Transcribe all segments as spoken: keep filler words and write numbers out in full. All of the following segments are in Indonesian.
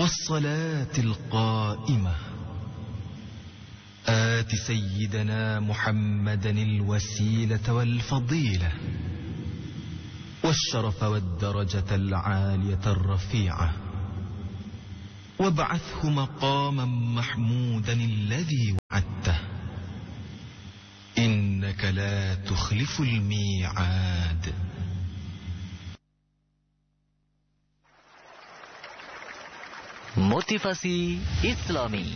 والصلاة القائمة آت سيدنا محمدا الوسيلة والفضيلة والشرف والدرجة العالية الرفيعة وابعثه مقاما محمودا الذي وعدته إنك لا تخلف الميعاد. Motivasi Islami.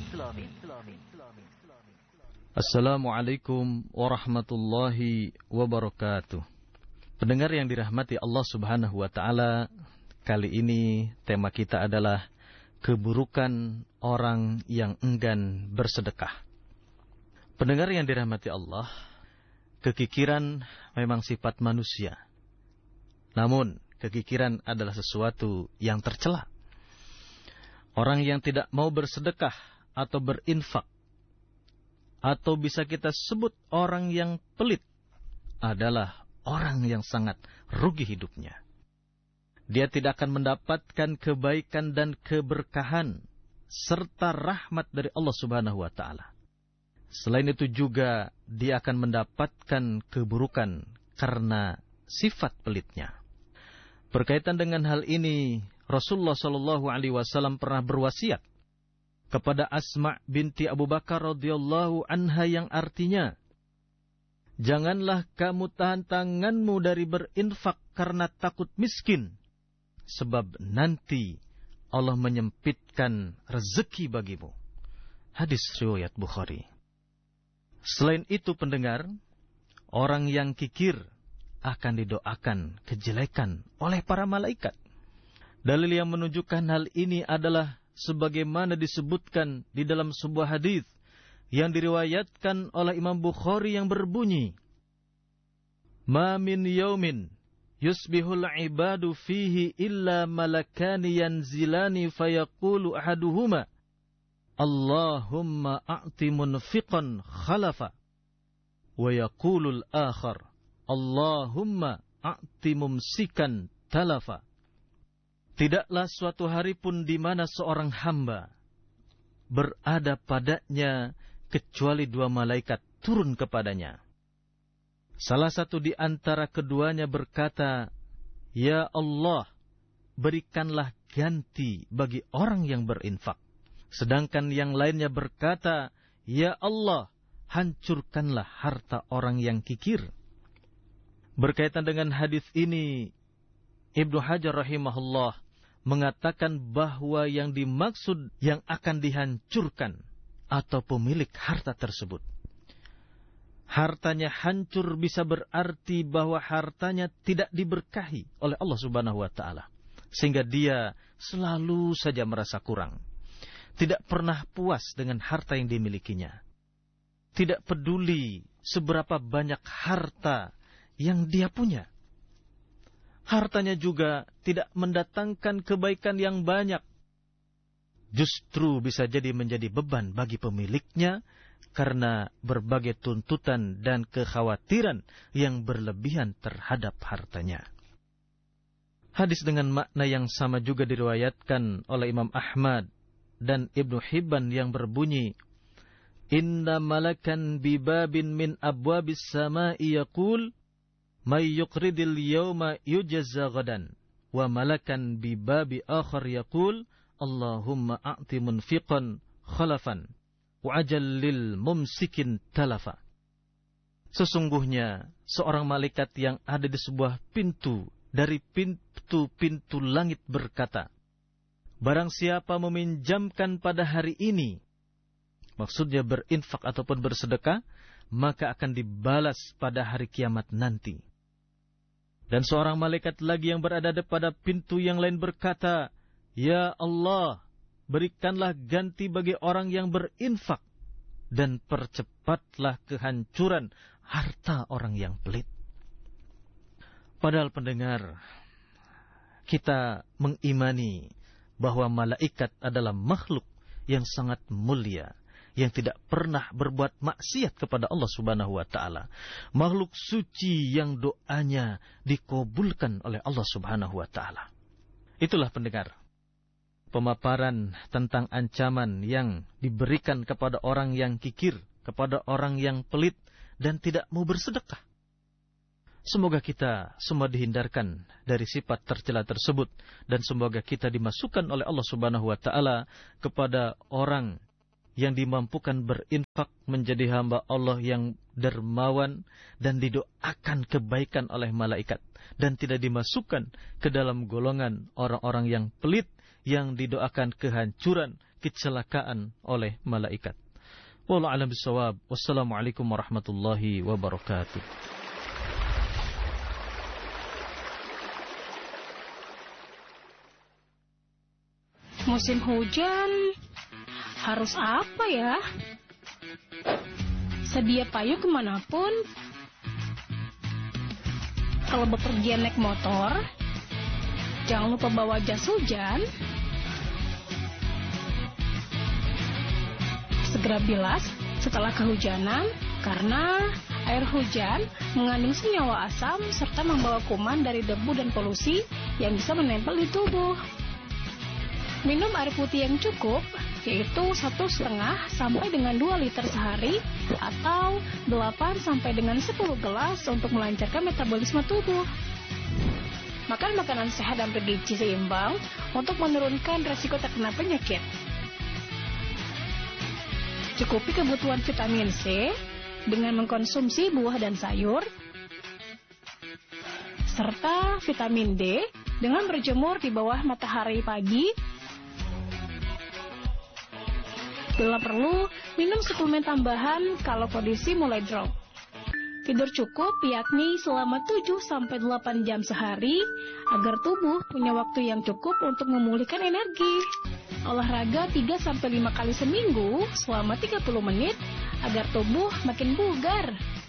Assalamualaikum warahmatullahi wabarakatuh. Pendengar yang dirahmati Allah Subhanahu wa taala, kali ini tema kita adalah keburukan orang yang enggan bersedekah. Pendengar yang dirahmati Allah, kekikiran memang sifat manusia. Namun, kekikiran adalah sesuatu yang tercela. Orang yang tidak mau bersedekah atau berinfak, atau bisa kita sebut orang yang pelit, adalah orang yang sangat rugi hidupnya. Dia tidak akan mendapatkan kebaikan dan keberkahan serta rahmat dari Allah Subhanahu wa taala. Selain itu juga dia akan mendapatkan keburukan karena sifat pelitnya. Berkaitan dengan hal ini, Rasulullah Shallallahu Alaihi Wasallam pernah berwasiat kepada Asma binti Abu Bakar radhiyallahu anha yang artinya, janganlah kamu tahan tanganmu dari berinfak karena takut miskin, sebab nanti Allah menyempitkan rezeki bagimu. Hadis riwayat Bukhari. Selain itu pendengar, orang yang kikir akan didoakan kejelekan oleh para malaikat. Dalil yang menunjukkan hal ini adalah sebagaimana disebutkan di dalam sebuah hadis yang diriwayatkan oleh Imam Bukhari yang berbunyi, "Ma min yaumin yusbihul ibadu fihi illa malakani yanzilani fayaqulu ahaduhuma Allahumma a'ti munfiqan khalafa wa yaqulul akhar Allahumma a'ti mumsikan talafa." Tidaklah suatu hari pun di mana seorang hamba berada padanya kecuali dua malaikat turun kepadanya. Salah satu di antara keduanya berkata, "Ya Allah, berikanlah ganti bagi orang yang berinfak." Sedangkan yang lainnya berkata, "Ya Allah, hancurkanlah harta orang yang kikir." Berkaitan dengan hadis ini, Ibnu Hajar rahimahullah mengatakan bahwa yang dimaksud yang akan dihancurkan atau pemilik harta tersebut. Hartanya hancur bisa berarti bahwa hartanya tidak diberkahi oleh Allah Subhanahu wa taala, sehingga dia selalu saja merasa kurang. Tidak pernah puas dengan harta yang dimilikinya. Tidak peduli seberapa banyak harta yang dia punya. Hartanya juga tidak mendatangkan kebaikan yang banyak. Justru bisa jadi menjadi beban bagi pemiliknya karena berbagai tuntutan dan kekhawatiran yang berlebihan terhadap hartanya. Hadis dengan makna yang sama juga diriwayatkan oleh Imam Ahmad dan Ibnu Hibban yang berbunyi, "Inna malakan bibabin min abwabis sama'i yaqul may yuqridil yawma yujazza ghadan wa malakan bi babi akhar yaqul Allahumma a'ti munfiqan khalafan wa ajallil mumsikin talafa." Sesungguhnya seorang malaikat yang ada di sebuah pintu dari pintu-pintu langit berkata, barang siapa meminjamkan pada hari ini, maksudnya berinfak ataupun bersedekah, maka akan dibalas pada hari kiamat nanti. Dan seorang malaikat lagi yang berada pada pintu yang lain berkata, "Ya Allah, berikanlah ganti bagi orang yang berinfak dan percepatlah kehancuran harta orang yang pelit." Padahal pendengar, kita mengimani bahwa malaikat adalah makhluk yang sangat mulia, yang tidak pernah berbuat maksiat kepada Allah Subhanahu wa taala. Makhluk suci yang doanya dikabulkan oleh Allah Subhanahu wa taala. Itulah pendengar, pemaparan tentang ancaman yang diberikan kepada orang yang kikir, kepada orang yang pelit dan tidak mau bersedekah. Semoga kita semua dihindarkan dari sifat tercela tersebut dan semoga kita dimasukkan oleh Allah Subhanahu wa taala kepada orang yang dimampukan berinfak, menjadi hamba Allah yang dermawan dan didoakan kebaikan oleh malaikat, dan tidak dimasukkan ke dalam golongan orang-orang yang pelit yang didoakan kehancuran, kecelakaan oleh malaikat. Wallahu a'lam bishawab. Wassalamualaikum warahmatullahi wabarakatuh. Musim hujan harus apa ya? Sedia payung kemanapun. Kalau bepergian naik motor, jangan lupa bawa jas hujan. Segera bilas setelah kehujanan, karena air hujan mengandung senyawa asam serta membawa kuman dari debu dan polusi yang bisa menempel di tubuh. Minum air putih yang cukup, yaitu satu setengah sampai dengan dua liter sehari atau delapan sampai dengan sepuluh gelas untuk melancarkan metabolisme tubuh. Makan makanan sehat dan bergizi seimbang untuk menurunkan resiko terkena penyakit. Cukupi kebutuhan vitamin C dengan mengkonsumsi buah dan sayur, serta vitamin D dengan berjemur di bawah matahari pagi. Bila perlu, minum suplemen tambahan kalau kondisi mulai drop. Tidur cukup yakni selama tujuh sampai delapan jam sehari agar tubuh punya waktu yang cukup untuk memulihkan energi. Olahraga tiga sampai lima kali seminggu selama tiga puluh menit agar tubuh makin bugar.